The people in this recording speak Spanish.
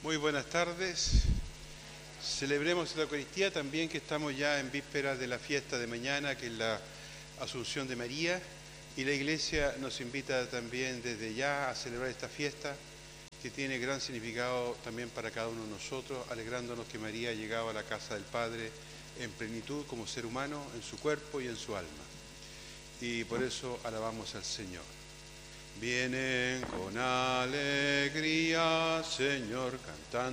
Muy buenas tardes. Celebremos la Eucaristía también, que estamos ya en vísperas de la fiesta de mañana, que es la Asunción de María, y la Iglesia nos invita también desde ya a celebrar esta fiesta, que tiene gran significado también para cada uno de nosotros, alegrándonos que María ha llegado a la casa del Padre en plenitud como ser humano, en su cuerpo y en su alma. Y por eso alabamos al Señor. Vienen con alegría, Señor, cantando.